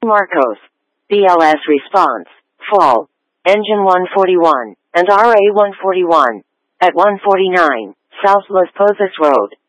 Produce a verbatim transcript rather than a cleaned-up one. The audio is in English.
Marcos. B L S response. Fall. Engine one forty-one, and R A one forty-one. At one forty-nine, South Las Pozas Road.